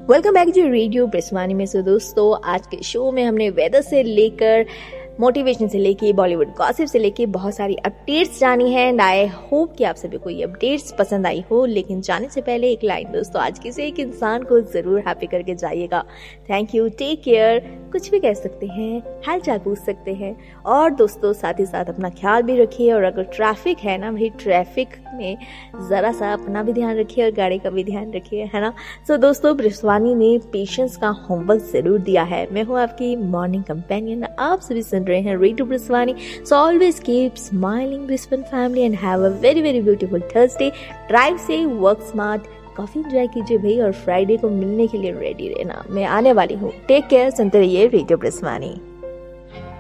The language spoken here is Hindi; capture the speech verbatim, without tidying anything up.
वेलकम बैक टू रेडियो ब्रिस्वानी में। सो दोस्तों, आज के शो में हमने वेदर से लेकर मोटिवेशन से लेके बॉलीवुड गॉसिप से लेके बहुत सारी अपडेट्स जानी है एंड आई होप कि आप सभी को ये अपडेट्स पसंद आई हो। लेकिन जाने से पहले एक लाइन दोस्तों, आज किसी एक इंसान को जरूर हैप्पी करके जाइएगा। थैंक यू, टेक केयर, कुछ भी कह सकते हैं, हाल चाल पूछ सकते हैं और दोस्तों साथ ही साथ अपना ख्याल भी रखिए। और अगर ट्रैफिक है ना भाई, ट्रैफिक में जरा सा अपना भी ध्यान रखिए और गाड़ी का भी ध्यान रखिए, है ना। सो so, दोस्तों, ब्रिस्वानी ने पेशेंस का होमवर्क जरूर दिया है। मैं हूँ आपकी मॉर्निंग कंपेनियन, आप सभी सुन रहे हैं radio ब्रिस्वानी। So always keep smiling Brisbane family and have a very very beautiful Thursday. Drive से वर्क स्मार्ट, काफी एंजॉय कीजिए भाई और फ्राइडे को मिलने के लिए रेडी रहना। मैं आने वाली हूँ। टेक केयर, सुनते रहिए रेडियो ब्रिस्वानी।